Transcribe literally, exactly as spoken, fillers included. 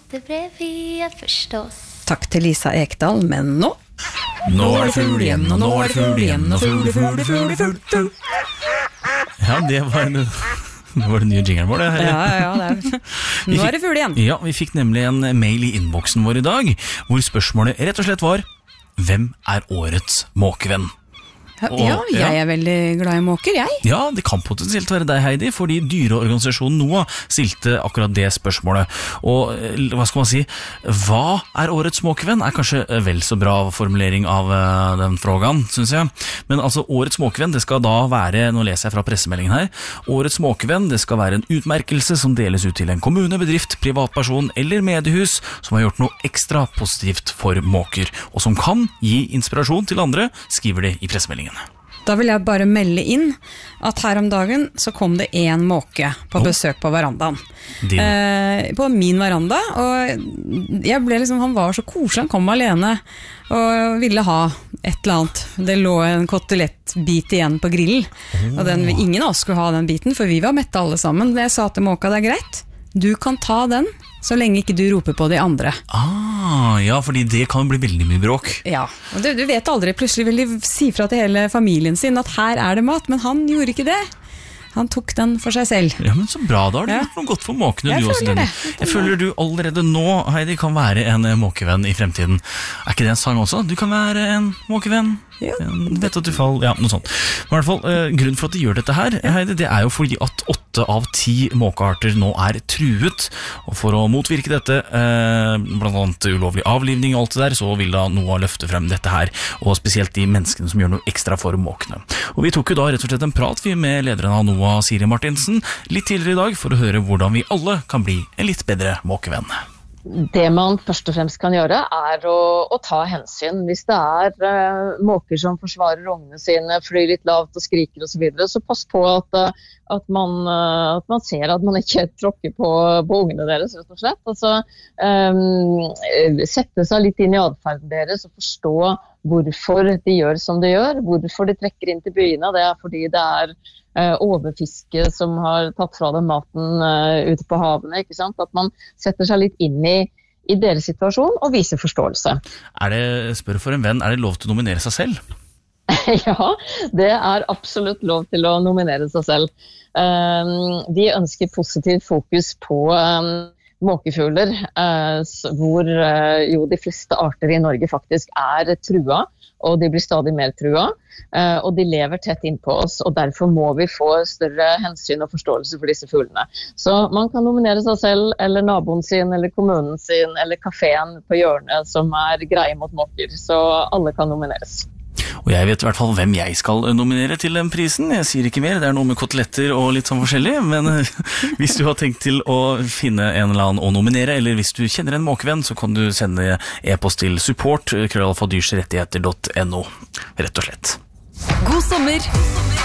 Hestebrevet förstås. Takk til Lisa Ekdal, men nå Nå er det fugl igjen, og nå er det fugl igjen, og fugl, fugl, fugl, fugl, fugl. Ja, det var en... Nå var det nye jingeren vår, det her. Ja, ja, det er... Nå er det fugl igjen. Ja, vi fikk nemlig en mail i innboksen vår i dag, hvor spørsmålet rett og slett var: hvem er årets måkevenn? Og, ja, jeg er veldig glad i måker, jeg. Ja, det kan potensielt være deg, Heidi, fordi dyreorganisasjonen NOAH stilte akkurat det spørsmålet. Og hva skal man si? Hva er årets måkevenn? Er kanskje vel så bra formulering av uh, den frågan, synes jeg. Men altså, årets måkevenn, det skal da være, nå leser jeg fra pressemeldingen her, årets måkevenn, det skal være en utmerkelse som deles ut til en kommune, bedrift, privatperson eller mediehus som har gjort noe ekstra positivt for måker, og som kan gi inspirasjon til andre, skriver de i pressemeldingen. Da vil jeg bare melde inn at her om dagen så kom det en måke på besøk på verandaen. Eh, på min veranda, og jeg ble liksom, han var så koselig, han kom alene og ville ha et eller annet. Det lå en kotelettbit igjen på grillen, og den, ingen av oss skulle ha den biten, for vi var mette alle sammen. Jeg sa til måka, det er greit, du kan ta den, så lenge ikke du roper på de andre. Ah, ja, fordi det kan bli veldig mye bråk. Ja, og du, du vet aldri, plutselig vil de si fra til hele familien sin at her er det mat, men han gjorde ikke det. Han tok den for seg selv. Ja, men så bra, da har du ja. gjort noe godt for måkene. Jeg du føler også, det. Jeg føler du allerede nå, Heidi, kan være en måkevenn i fremtiden. Er ikke det en sang også? Du kan være en måkevenn. Ja. Vet at du fall, ja, noe sånt. Men i hvert fall, uh, grunnen for at de gjør dette her, Heidi, det er jo fordi at åtte av ti måkearter nå er truet, og for å motvirke dette, uh, blant annet ulovlig avlivning og alt det der, så vil da NOAH løfte frem dette her, og spesielt de menneskene som gjør noe ekstra for måkene. Og vi tok jo da rett og slett en prat vi med lederen av NOAH, Siri Martinsen, litt tidligere i dag, for å høre hvordan vi alle kan bli en litt bedre måkevenn. Det man først og fremst kan gjøre er å, å ta hensyn. Hvis det er uh, måker som forsvarer ungene sine, flyr litt lavt og skriker og så videre, så pass på at, uh, at, man, uh, at man ser at man ikke tråkker på, på ungene deres, rett og slett. Altså, um, sette seg litt inn i adferden deres og forstå hvorfor de gjør som de gjør, hvorfor de trekker inn til byene. Det er fordi det er uh, overfiske som har tatt fra dem maten uh, ute på havene, ikke sant? At man setter seg litt inn i, i deres situasjon og viser forståelse. Er det, spør for en venn, er det lov til å nominere seg selv? Ja, det er absolutt lov til å nominere seg selv. Um, vi ønsker positivt fokus på um, måkefugler, uh, hvor uh, jo de fleste arter i Norge faktisk er trua, og de blir stadig mer trua, uh, og de lever tett innpå oss, og derfor må vi få større hensyn og forståelse for disse fuglene. Så man kan nominere seg selv, eller naboen sin, eller kommunen sin, eller kaféen på hjørnet som er greie mot måker, så alle kan nomineres. Og jeg vet i hvert fall hvem jeg skal nominere til den prisen. Jeg sier ikke mer, det er noe med koteletter og litt sånn forskjellig, men hvis du har tenkt til å finne en eller annen å nominere, eller hvis du kjenner en måkevenn, så kan du sende e-post til support krøllalfa dyrsrettigheter punktum no, rett og slett. God sommer!